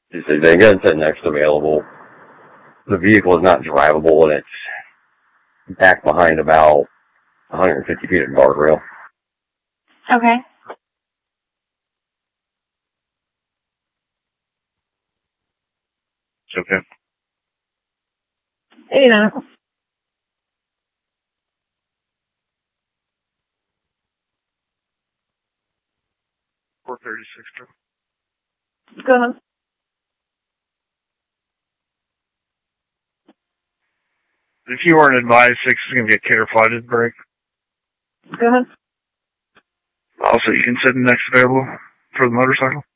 The gun said next available. The vehicle is not drivable, and it's back behind about 150 feet of guardrail. Okay. Okay. You know. Four 36. Go ahead. If you weren't advised, 6 is going to get camouflaged break. Go ahead. Also, you can set the next available for the motorcycle.